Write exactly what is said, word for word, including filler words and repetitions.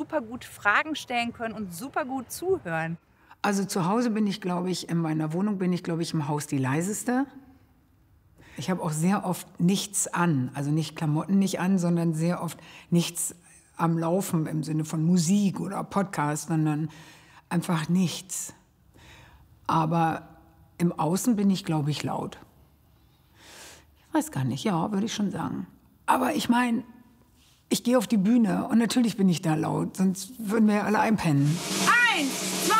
super gut Fragen stellen können und super gut zuhören? Also zu Hause bin ich, glaube ich, in meiner Wohnung bin ich, glaube ich, im Haus die leiseste. Ich habe auch sehr oft nichts an, also nicht Klamotten nicht an, sondern sehr oft nichts am Laufen im Sinne von Musik oder Podcast, sondern einfach nichts. Aber im Außen bin ich, glaube ich, laut. Ich weiß gar nicht, ja, würde ich schon sagen. Aber ich meine, ich gehe auf die Bühne und natürlich bin ich da laut, sonst würden wir ja alle einpennen. Eins, zwei,